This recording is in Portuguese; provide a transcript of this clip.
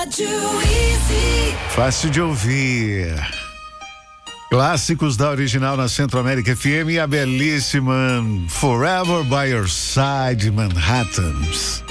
Fácil de ouvir. Clássicos da Original na Centro-América FM e a belíssima Forever by Your Side, Manhattans.